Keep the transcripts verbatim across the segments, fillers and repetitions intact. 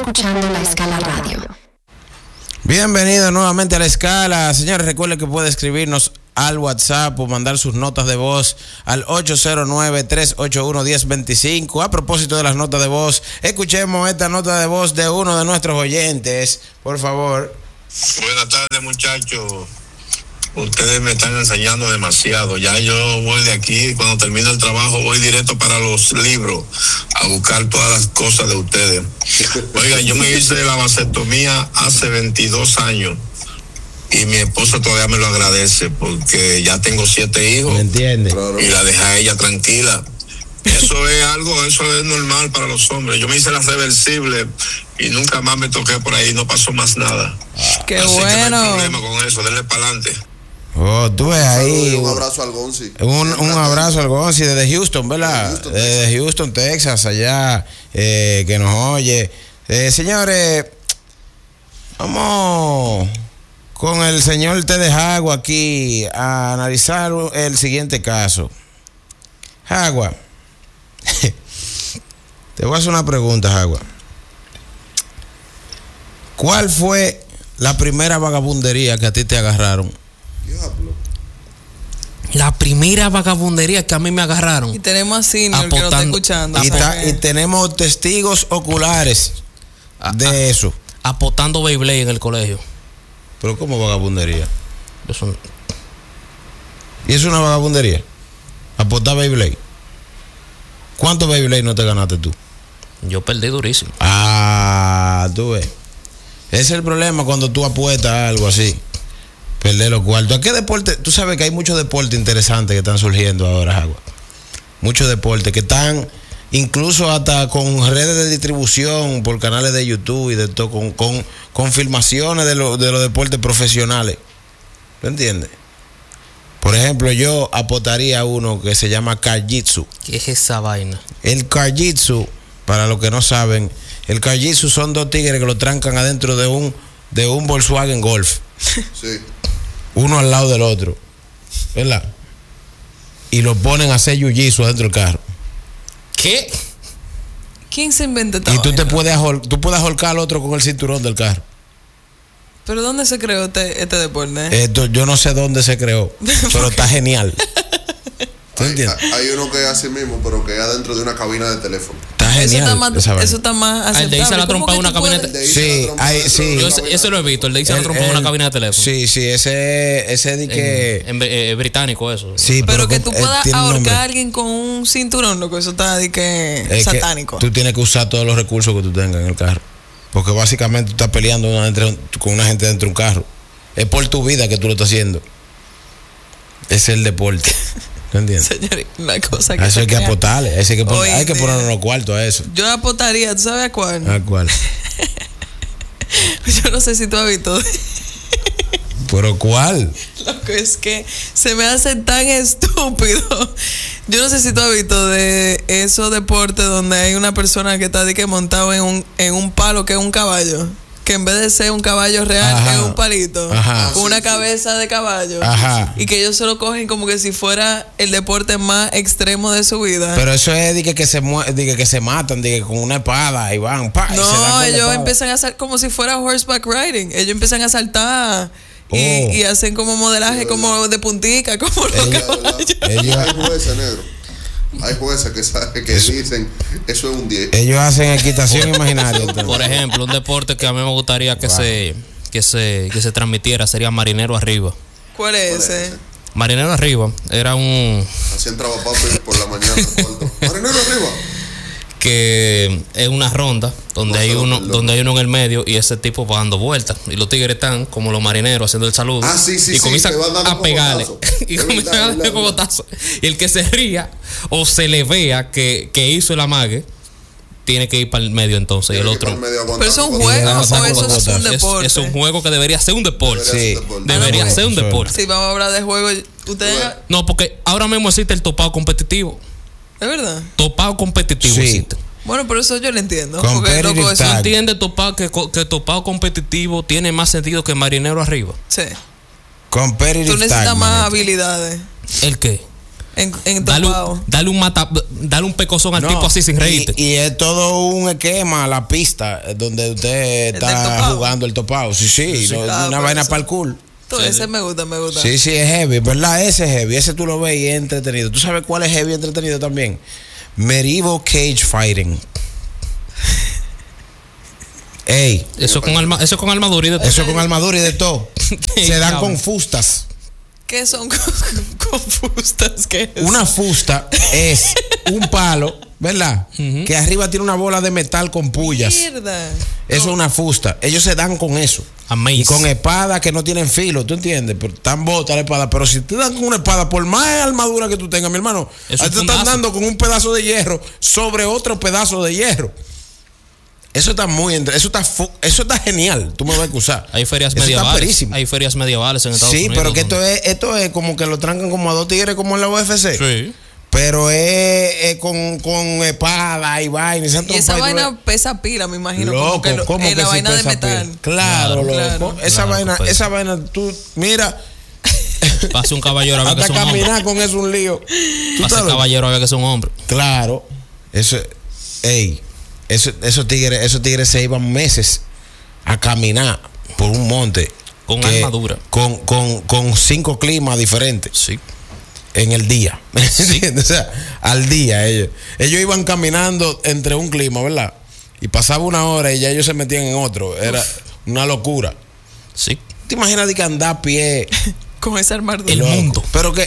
escuchando La Escala Radio. Bienvenido nuevamente a La Escala. Señores, recuerden que puede escribirnos al WhatsApp o mandar sus notas de voz al ocho cero nueve, tres ocho uno, uno cero dos cinco. A propósito de las notas de voz, escuchemos esta nota de voz de uno de nuestros oyentes, por favor. Buenas tardes, muchachos. Ustedes me están enseñando demasiado. Ya yo voy de aquí, cuando termino el trabajo voy directo para los libros a buscar todas las cosas de ustedes. Oigan, yo me hice la vasectomía hace veintidós años y mi esposa todavía me lo agradece porque ya tengo siete hijos. ¿Me entiende? Y la dejé a ella tranquila. Eso es algo, eso es normal para los hombres. Yo me hice la reversible y nunca más me toqué por ahí, no pasó más nada. Qué Así bueno. que no hay problema con eso, denle para adelante. Oh, tú ves ahí. Un abrazo al Gonzi. Un, un abrazo al Gonzi desde Houston, ¿verdad? Houston, desde Houston, Texas, allá, eh, que nos oye. Eh, señores, vamos con el señor T de Jagua aquí a analizar el siguiente caso. Jagua, te voy a hacer una pregunta, Jagua. ¿Cuál fue la primera vagabundería que a ti te agarraron? Diablo. La primera vagabundería que a mí me agarraron. Y tenemos a Senior que nos está escuchando. Y, o sea ta, que... y tenemos testigos oculares de a, eso. Apostando Beyblade en el colegio. Pero ¿cómo vagabundería? Eso... ¿Y es una vagabundería? Apostar Beyblade. ¿Cuántos Beyblade no te ganaste tú? Yo perdí durísimo. Ah, tú ves. Ese es el problema cuando tú apuestas a algo así. Perder los cuartos. ¿A qué deporte? Tú sabes que hay muchos deportes interesantes que están surgiendo ahora, Jagua. Muchos deportes que están incluso hasta con redes de distribución por canales de YouTube y de todo, con, con, con filmaciones de, lo, de los deportes profesionales. ¿Tú entiendes? Por ejemplo, yo apostaría a uno que se llama Kajitsu. ¿Qué es esa vaina? El Kajitsu, para los que no saben, el Kajitsu son dos tigres que lo trancan adentro de un, de un Volkswagen Golf. Sí. Uno al lado del otro, ¿verdad? Y lo ponen a hacer jiu-jitsu adentro del carro. ¿Qué? ¿Quién se inventa esta Y tú vaina? te puedes ahol- tú puedes ahorcar al otro con el cinturón del carro. ¿Pero dónde se creó este, este deporte? Esto yo no sé dónde se creó, pero está genial. ¿Tú Hay, entiendes? hay- hay uno que es así mismo, pero que es adentro de una cabina de teléfono. Está Eso genial. está más, esa vaina. eso está más Ah, el de irse a la aceptable. ¿Cómo trompa que una tú puedes- camioneta. De irse Sí, a la trompa hay- dentro sí. de una Yo ese, cabina ese lo he de visto, el de irse a la El- trompa en una el- cabina de teléfono. Sí, sí, ese ese de que En, en, eh, británico eso. sí, Pero que con- tú eh, puedas tiene un nombre. ahorcar a alguien con un cinturón, loco, eso está de que Es que satánico. tú tienes que usar todos los recursos que tú tengas en el carro. Porque básicamente tú estás peleando una entre- con una gente dentro de un carro. Es por tu vida que tú lo estás haciendo. Es el deporte. ¿No entiendes? Señores, una cosa que A eso se hay que crea. apostarle. Eso hay que, poner, Oye, hay que de- ponernos los cuartos a eso. Yo apostaría, ¿tú sabes a cuál? ¿A cuál? Yo no sé si tú has visto. ¿Pero cuál? Loco, es que se me hace tan estúpido. Yo no sé si tú has visto de esos deportes donde hay una persona que está de que montado en un, en un palo que es un caballo. Que en vez de ser un caballo real, Ajá. es un palito. Ajá. Con una Sí, sí. cabeza de caballo. Ajá. Y que ellos se lo cogen como que si fuera el deporte más extremo de su vida. Pero eso es de que, que se mue- de que, que se matan, de que con una espada y van, pa, y se dan con No, la ellos espada. empiezan a hacer como si fuera horseback riding. Ellos empiezan a saltar y, Oh. y hacen como modelaje como de puntica, como los Ellos- caballos. Ellos, Hay jueces, negro. Hay jueces que, saben, que dicen eso es un diez. ellos hacen equitación imaginaria. entonces. Por ejemplo, un deporte que a mí me gustaría que Wow. se que se que se transmitiera sería Marinero Arriba. ¿Cuál es ese? Marinero Arriba era un Así entraba papi por la mañana al cuarto. Marinero arriba. que es una ronda donde No hay se lo uno perdono. donde hay uno en el medio y ese tipo va dando vueltas y los tigres están como los marineros haciendo el saludo Ah, sí, sí, y sí, comienzan que van dando a pegarle cogotazos. y Es comienzan verdad, a es darle verdad. cogotazos y el que se ría o se le vea que, que hizo el amague tiene que ir para el medio entonces y el Tiene que ir otro para el medio aguantando ¿Pero es un cosas. juego no, o saco eso es botas. un es, deporte? es un juego que debería ser un deporte. Debería Sí. ser deporte. Debería Ah, no, ser un pues. deporte. Sí, vamos a hablar de juego. Ustedes, No, porque ahora mismo existe el topado competitivo. ¿es verdad? Topado competitivo Sí. existe. Bueno, por eso yo lo entiendo. Competitive Porque loco, eso tag. ¿Entiendes topado, que, que topado competitivo tiene más sentido que marinero arriba? sí. Competitive Tú necesitas tag, más manito. habilidades. ¿El qué? En, en Dale topado. un, dale un mata, dale un pecozón al No, tipo así sin reírte. Y, y es todo un esquema, la pista, eh, donde usted del está topado. jugando el topado. Sí, sí, no, Ah, una por vaina eso. para el cool. Todo Sí, ese sí. me gusta, me gusta. Sí, sí, es heavy, ¿verdad? Ese es heavy. Ese tú lo ves y es entretenido. ¿Tú sabes cuál es heavy y entretenido también? Medieval Cage Fighting. Ey, Eso con, alma, eso con armadura y de todo. eso con armadura y de todo. Se dan Diablo. con fustas. ¿Qué son confustas? ¿Qué es? Una fusta es un palo, ¿verdad? Que arriba tiene una bola de metal con pullas. Mierda. Eso es una fusta. Ellos se dan con eso. Amazing. Y con espadas que no tienen filo, ¿tú entiendes? Pero están botas la espada. Pero si te dan con una espada, por más armadura que tú tengas, mi hermano, Eso ahí es te un están fundazo. dando con un pedazo de hierro sobre otro pedazo de hierro. Eso está muy entre- eso está fu- eso está genial. Tú me vas a excusar. Hay ferias Eso está medievales. perísimo. Hay ferias medievales en Estados Sí, Unidos. pero que esto donde- es esto es como que lo trancan como a dos tigres como en la U F C. Sí. Pero es, es con, con espada y vaina. Y, santo Y esa padre, tú vaina pesa pila, me imagino. Loco, como que lo- ¿cómo eh, que la sí vaina de pesa metal. pila? Claro, Claro, loco. claro. Esa Claro vaina, que pesa. esa vaina, tú, mira, Pasa un caballero a ver que hasta es un hombre. caminar con eso es un lío. ¿Tú Pasa sabes? un caballero a ver que es un hombre. Claro. Eso, ey, eso, esos tigres, esos tigres se iban meses a caminar por un monte. Con que- armadura. Con, con, con cinco climas diferentes. Sí. En el día. ¿Entiendes? O sea, al día ellos. Ellos iban caminando entre un clima, ¿verdad? Y pasaba una hora y ya ellos se metían en otro. Era una locura. Sí. ¿Te imaginas de que andar a pie? Con esa armadura. El Loco. mundo. Pero que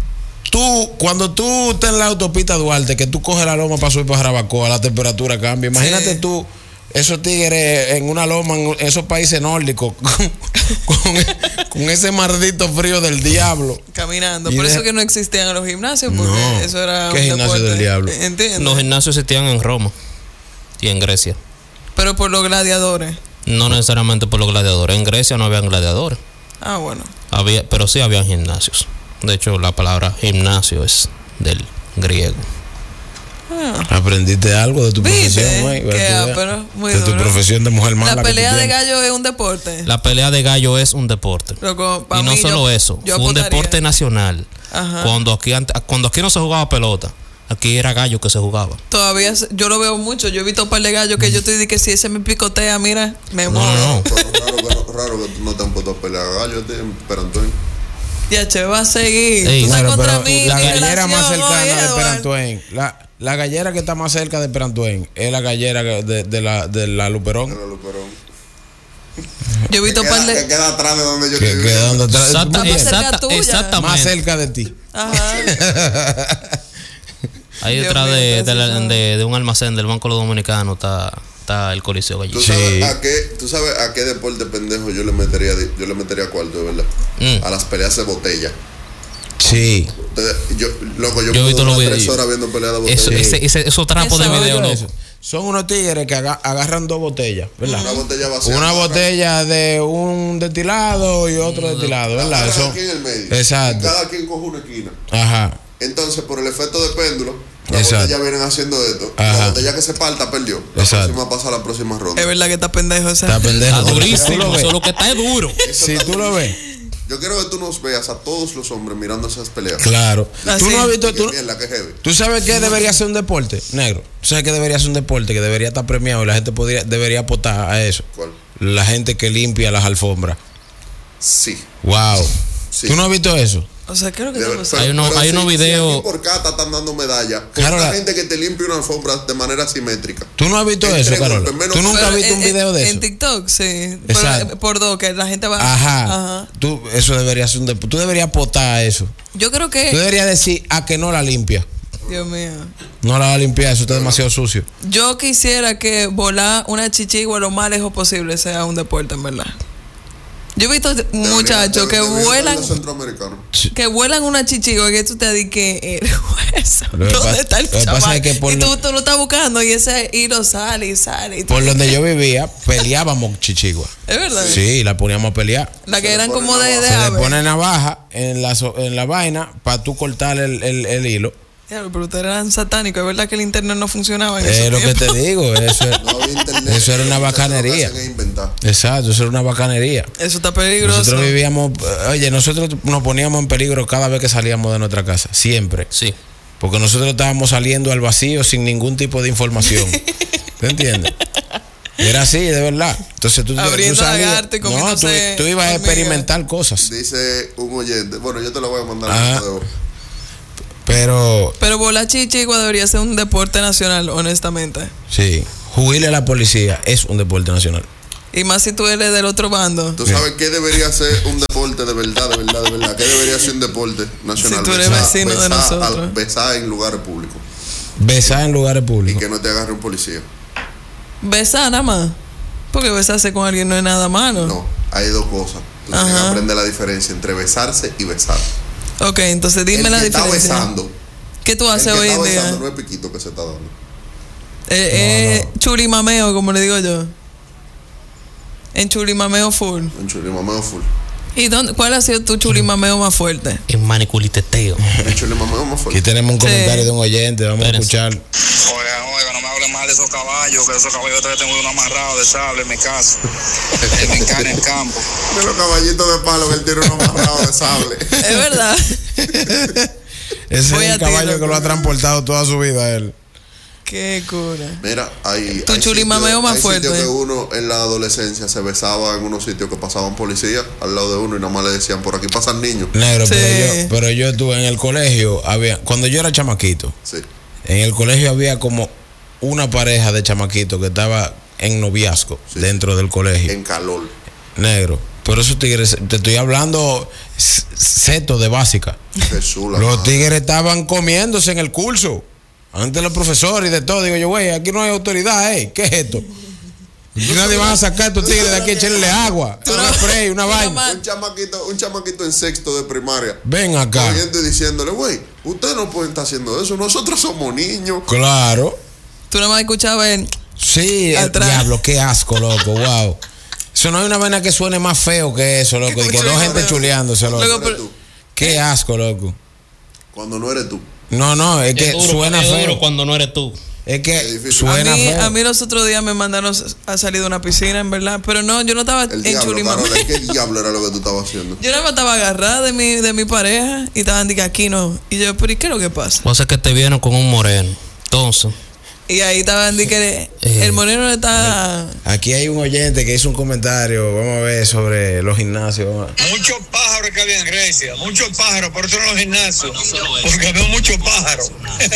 tú, cuando tú estás en la autopista Duarte, que tú coges la loma para subir para Jarabacoa, la temperatura cambia. Imagínate Sí. tú, esos tigres en una loma, en esos países nórdicos, con, con, con ese maldito frío del diablo. Caminando. Y Por de- eso que no existían los gimnasios, porque No. eso era ¿Qué un gimnasio deporte. del diablo? ¿Entiendes? Los gimnasios existían en Roma y en Grecia. Pero por los gladiadores. No necesariamente por los gladiadores. En Grecia no habían gladiadores. Ah, bueno. Había, pero sí habían gimnasios. De hecho, la palabra gimnasio es del griego. Ah. Aprendiste algo de tu ¿Viste? profesión, güey. Qué Para que veas. ápero, muy de tu duro. profesión de mujer mala. La que tú pelea de tienes. gallo es un deporte. La pelea de gallo es un deporte. Loco, pa' Y no mí, solo yo- eso, yo fue un apostaría. deporte nacional. Ajá. Cuando aquí, ante- cuando aquí no se jugaba pelota, aquí era gallo que se jugaba. Todavía se- yo lo veo mucho. Yo he visto un par de gallos que yo te dije que si ese me picotea, mira, me No, muero. no. Pero raro que, no, raro que tú no te han puesto a pelear a gallo, tío, pero Antonio. Ya, che, va a seguir. Ey, Tú estás Claro, contra pero mí. la mi gallera más relación, cercana oye, de Eduardo. Perantuen, la, la gallera que está más cerca de Perantuen es la gallera de, de la, de la Luperón. Era Luperón. Yo he visto Que un par queda, que de. queda atrás de donde yo Que, estoy que viviendo. donde atrás- Exacta- ¿tú me entiendes? cerca exacta- tuya. exactamente. Más cerca de ti. Ajá. Ahí Dios detrás mío, de, entonces de, la- no. de- de un almacén del Banco Dominicano está, está el Coliseo ¿Tú Gallito. sabes, Sí. a qué, ¿Tú sabes a qué deporte pendejo yo le metería, de- yo le metería cuarto, de verdad? Mm. A las peleas de botella. Sí. Ustedes- yo, loco, yo, Yo he puedo visto durar los tres videos. horas viendo peleas de botella. Eso, ese, ese- esos trapos de Eso, video, Oye, loco. eso. Son unos tigres que aga- agarran dos botellas, ¿verdad? Una botella vacía. Una agarran- botella de un destilado y otro destilado, ¿verdad? agarran Eso- aquí en el medio. Exacto. Y cada quien coge una esquina. Ajá. Entonces, por el efecto de péndulo, las Exacto. botellas vienen haciendo esto. Ajá. La botella que se parta perdió. La Exacto. próxima pasa a la próxima ronda. Es verdad que está pendejo ese. Está pendejo. Está Tú durísimo. lo ves. Eso es lo que está es duro. Eso Si está tú lo ves. Yo quiero que tú nos veas a todos los hombres mirando esas peleas. Claro. Ah, Tú sí. no has Y visto. que Tú, mierda, que heavy. ¿Tú sabes qué debería ser un deporte, negro? ¿Tú sabes qué debería ser un deporte? Que debería estar premiado y la gente podría, debería apostar a eso. ¿Cuál? La gente que limpia las alfombras. Sí. Wow. Sí. ¿Tú no has visto eso? O sea, creo que De- estamos. pero- Hay uno- pero hay si- unos si videos- aquí por cata están dando medallas. Carola. Carola. gente que te limpia una alfombra de manera simétrica. ¿Tú no has visto Entre eso, golpes, Carola? menos- ¿Tú nunca Pero has visto en- un video de en- eso? En TikTok, sí. Exacto. Pero, eh, por dos, que la gente va. Ajá. Ajá. Tú, eso debería ser un deporte. Tú deberías apostar a eso. Yo creo Tú que. deberías decir a que no la limpia. Dios mío. No la va a limpiar, eso está demasiado sucio. Yo quisiera que volar una chichigua lo más lejos posible sea un deporte, en verdad. Yo he visto muchachos que Debería- debería vuelan. ser los centroamericanos. Que vuelan una chichigua que tú te di que eres eso. Lo que ¿Dónde pasa- está el lo que pasa chaval? es que por Y lo- tú, tú lo estás buscando y ese hilo sale y sale. Y tú- Por donde yo vivía, peleábamos chichigua. Es verdad. Sí, la poníamos a pelear. La que Se le eran pone como de, navaja. de Se le ave. pone navaja en la, so- en la vaina para tú cortar el, el- el hilo Claro, pero ustedes eran satánicos. Es verdad que el internet no funcionaba en Es ese lo que tiempo. te digo, eso, es- No había internet. eso era una Muchachos, bacanería. lo que hacen es inventar. Exacto, eso era una bacanería. Eso está peligroso. Nosotros vivíamos, oye, nosotros nos poníamos en peligro cada vez que salíamos de nuestra casa, siempre. Sí. Porque nosotros estábamos saliendo al vacío sin ningún tipo de información. ¿Te entiendes? Era así, de verdad. Entonces tú, tú Abriendo salías- lagarto y no, tú, comiéndose tú ibas a hormigas. experimentar cosas. Dice un oyente. Bueno, yo te lo voy a mandar. Ajá. en video. Pero, Pero volar chichigua debería ser un deporte nacional, honestamente. sí, jugarle a la policía es un deporte nacional. Y más si tú eres del otro bando. ¿Tú sabes qué debería ser un deporte de verdad, de verdad, de verdad? ¿Qué debería ser un deporte nacional? Si tú eres vecino de nosotros. al- besar en lugares públicos. Besar en lugares Y públicos. que no te agarre un policía. Besar nada más. Porque besarse con alguien no es nada malo. No, hay dos cosas. Tú tienes que Ajá. aprender la diferencia entre besarse y besar. Ok, entonces dime el la que diferencia. está besando. ¿Qué tú El haces que hoy está en día? besando no es piquito que se está dando. Eh, eh, chulimameo, como le digo yo. En chulimameo full. Un chulimameo full. ¿Y dónde, cuál ha sido tu chulimameo más fuerte? En maniculiteteo. Un chulimameo más Aquí fuerte. tenemos un Sí. comentario de un oyente, vamos Espérense. a escuchar. Oigan, oigan, no me hablen mal de esos caballos, que esos caballos todavía tengo uno amarrado de sable en mi casa. En mi casa en el campo. De los caballitos de palo que él tiene uno amarrado de sable. Es verdad. Ese Voy es a el ti, caballo loco. que lo ha transportado toda su vida él. Qué cura. Mira, hay. Tu hay chulimameo sitios- más hay fuerte. sitios que uno en la adolescencia se besaba en unos sitios que pasaban policías al lado de uno y nada más le decían: por aquí pasan niños. Negro, Sí. pero yo, pero yo estuve en el colegio, había, cuando yo era chamaquito, Sí. en el colegio había como una pareja de chamaquitos que estaba en noviazgo Sí. dentro del colegio. En calor. Negro. Pero esos tigres, te estoy hablando s- seto de básica. Jesús, la Los madre. tigres estaban comiéndose en el curso. Ante los profesores y de todo. Digo yo, güey, aquí no hay autoridad, ¿eh? ¿Qué es esto? Aquí nadie van a sacar a estos tigres de aquí a echarle agua. Tú Un no- spray, una tú vaina. nomás- Un chamaquito, un chamaquito en sexto de primaria. Ven acá. Oyendo y diciéndole: güey, ustedes no pueden estar haciendo eso. Nosotros somos niños. Claro. Tú nada más escuchabas el... Sí, el Atrás. diablo, qué asco, loco, wow. Eso no hay una vaina que suene más feo que eso, loco. Y que dos gente chuleándose, loco. Luego, Cuando no pero- eres tú. Qué asco, loco. Cuando no eres tú. No, no, es que Es duro, suena es duro feo. cuando no eres tú. Es Es que difícil. A suena mí, feo. a mí los otros días me mandaron a salir de una piscina, en verdad. Pero no, yo no estaba El en diablo, chulimameo. Carola, ¿qué diablo era lo que tú estabas haciendo? Yo nada más estaba agarrada de mi, de mi pareja y estaban diciendo aquí no. Y yo, pero ¿y qué es lo que pasa? O sea que te vieron con un moreno. Entonces, Y ahí estaban diciendo que Eh. el moreno le está... Aquí hay un oyente que hizo un comentario, vamos a ver, sobre los gimnasios. Vamos a- Muchos pájaros que había en Grecia, muchos pájaros, por eso en los gimnasios, porque veo muchos pájaros.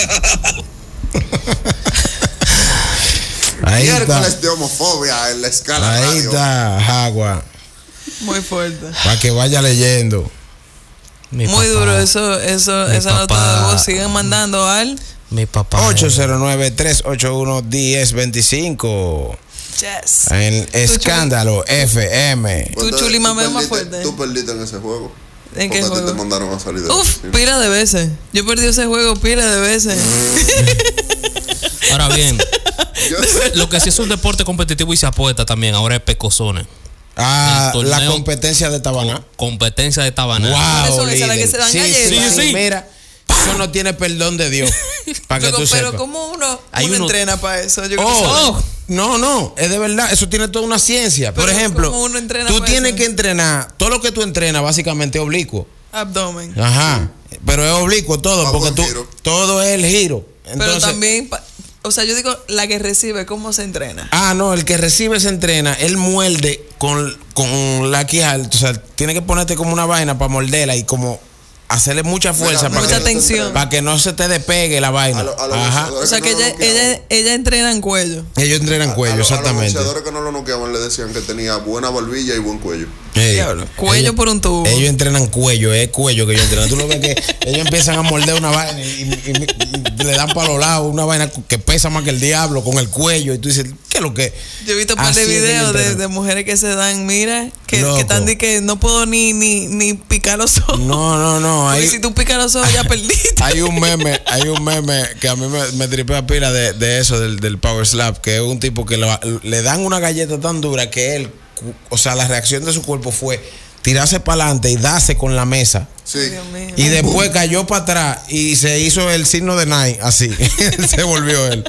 Ahí está. Miércoles de homofobia en la escala Ahí radio. está, agua. Muy fuerte. Para que vaya leyendo. mi Muy papá, duro eso, eso, Mi esa nota papá. de voz. Siguen mandando al... Mi papá. ocho cero nueve, tres ocho uno, uno cero dos cinco. Yes. En Escándalo F M. Tu Entonces, chulimameo tú más perdiste- fuerte. Tú perdiste en ese juego. ¿En qué Porque a ti juego? te mandaron a salir de la Uf, piscina. pila de veces. Yo perdí ese juego pila de veces. Ahora bien, Yo- lo que sí es un deporte competitivo y se apuesta también ahora es pecosones. Ah, El la torneo- competencia de Tabaná. Competencia de tabaná. Wow, Eso, esa es la líder. que se dan sí, galletas. sí, Sí, sí. sí. Mira, eso no tiene perdón de Dios. Para que Loco, tú pero sepas. ¿cómo uno, Hay uno uno- entrena para eso? Yo creo que Oh, sabe. no, no, es de verdad, eso tiene toda una ciencia. Por Pero ejemplo, ¿cómo uno entrena tú para tienes eso? que entrenar, todo lo que tú entrenas básicamente es oblicuo. Abdomen. Ajá, pero es oblicuo todo, Va porque por tú, giro. todo es el giro. Pero Entonces, también, pa- o sea, yo digo, la que recibe, ¿cómo se entrena? ah, no, el que recibe se entrena, él muerde con, con la quijada, o sea, tiene que ponerte como una vaina para morderla y como hacerle mucha fuerza Mira, para, Mucha que, tensión. para que no se te despegue la vaina. A lo- a los Ajá, boxeadores O sea, que no lo ella, noqueaban. ella, ella entrena en cuello. ellos entrenan A- cuello, a, los- A exactamente. los boxeadores que no lo noqueaban le decían que tenía buena barbilla y buen cuello. Ey, Diablo, cuello ellos- por un tubo. Ellos entrenan cuello, es cuello que ellos entrenan. Tú lo ves que ellos empiezan a morder una vaina y, y- y- y le dan para los lados una vaina que pesa más que el diablo con el cuello. Y tú dices, ¿qué es lo que? Yo he visto un par de Así es que ellos videos de, entrenan. de mujeres que se dan, mira, que, Loco. que están de que no puedo ni, ni, ni picar los ojos. No, no, no. Porque Hay, si tú picas los ojos ya perdiste. hay un meme, hay un meme que a mí me, me tripea pila de, de eso, del, del Power Slap, que es un tipo que lo- le dan una galleta tan dura que él, cu- o sea, la reacción de su cuerpo fue tirarse para adelante y darse con la mesa. Sí. Dios mío. Y después cayó para atrás y se hizo el signo de Nike, así. Se volvió él.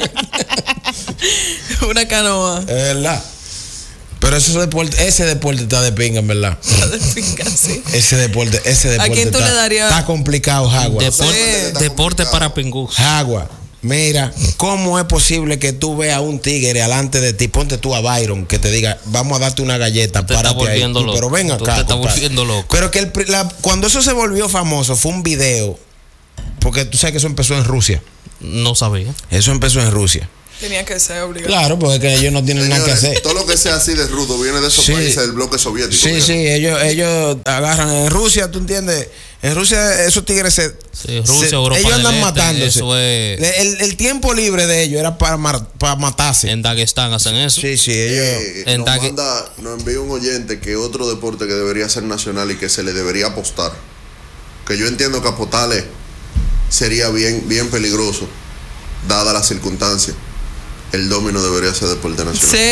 Una canoa. Es verdad. Pero ese deporte, ese deporte está de pinga, en verdad. Está de finca, sí. Ese deporte, ese deporte. quién tú está, le darías? Está complicado, Jagua. Deporte, está deporte complicado. para pingus. Jagua. Mira, ¿cómo es posible que tú veas a un tigre alante de ti? Ponte tú a Byron, que te diga, vamos a darte una galleta, Te está párate ahí. volviendo Tú, loco. pero ven Tú acá. te estás compadre. volviendo loco. Pero que el, pri- la- cuando eso se volvió famoso, fue un video. Porque tú sabes que eso empezó en Rusia. No sabía. Eso empezó en Rusia. Tenía que ser obligado. Claro, porque es que ellos no tienen nada que Señores, hacer. todo lo que sea así de rudo viene de esos Sí. países del bloque soviético. Sí, mira. sí, ellos, ellos agarran en Rusia, tú entiendes. En Rusia esos tigres se, Sí, Rusia, se- Europa ellos del andan Este, matándose. eso es- el, el tiempo libre de ellos era para, mar- para matarse. En Daguestán hacen eso. Sí, sí, ellos. Eh, En nos, Dague- manda, nos envía un oyente que otro deporte que debería ser nacional y que se le debería apostar. Que yo entiendo que apostarle sería bien, bien peligroso, dada las circunstancias. El domino debería ser deporte nacional. Sí.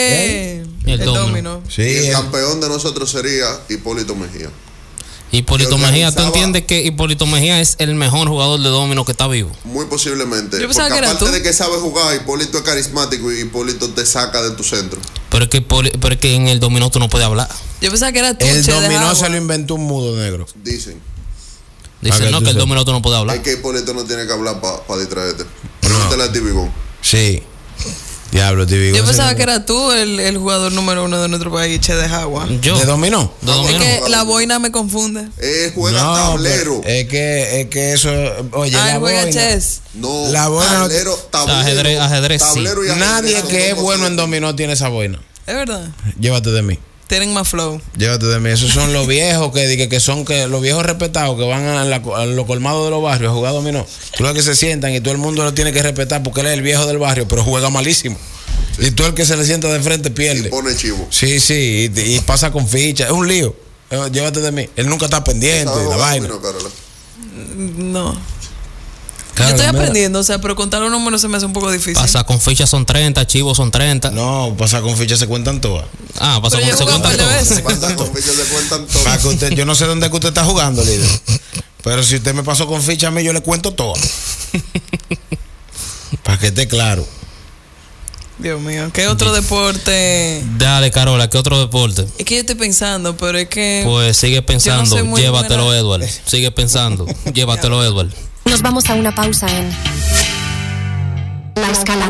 Y el El domino. domino. Sí, Y el el- campeón de nosotros sería Hipólito Mejía. Hipólito Que Mejía, ¿tú organizaba- entiendes que Hipólito Mejía es el mejor jugador de domino que está vivo? Muy posiblemente. Yo pensaba Porque que era aparte tú. de que sabe jugar, Hipólito es carismático y Hipólito te saca de tu centro. Pero es que, Hipoli- pero es que en el dominó tú no puedes hablar. Yo pensaba que era tú, el Che de dominó Agua. se lo inventó un mudo negro. Dicen. Ah, Dicen, que no, tú que el sepas. dominó tú no puedes Es hablar. que Hipólito no tiene que hablar para distraerte. Pregúntale a Tibigón. Sí. Diablo, te digo. Yo ese pensaba no- que era tú el, el jugador número uno de nuestro país, Che de Agua. Yo. ¿De dominó? De Es dominó. que la boina me confunde. Él juega No, tablero. pero es que, es que eso. Oye, Ah, la él juega boina- chess. No, La boina no- tablero, tablero, ajedrez- ajedrez, sí. tablero y ajedrez Nadie son que dos es cosas bueno en distintas. dominó tiene esa boina. Es verdad. Llévate de mí. Tienen más flow. Llévate de mí. Esos son los viejos que, que, que son que los viejos respetados que van a, la- a los colmados de los barrios a jugar dominó. Tú lo que se sientan y todo el mundo lo tiene que respetar porque él es el viejo del barrio, pero juega malísimo. Y tú el que se le sienta de frente Y pierde. pone chivo. Sí, sí, y, y pasa con ficha. Es un lío. Eh, Llévate de mí. Él nunca está pendiente ¿Sabes de la jugar vaina. dominó, Carola? No. Claro, Yo estoy mira. aprendiendo, o sea, pero contar los números se me hace un poco difícil. Pasa con fichas son treinta, chivos son treinta. No, pasa con ficha se cuentan todas. Ah, pasa Pero con yo se he jugado cuentan un par de todos. veces. Cuentan con fichas, le cuentan todo. Para que usted, yo no sé dónde que usted está jugando, líder. Pero si usted me pasó con ficha a mí, yo le cuento todo. Para que esté claro. Dios mío, ¿qué otro deporte? Dale, Carola, ¿qué otro deporte? Es que yo estoy pensando, pero es que... Pues sigue pensando, soy muy llévatelo, buena. Edward. Sigue pensando, llévatelo, Edward. Nos vamos a una pausa en La Escala.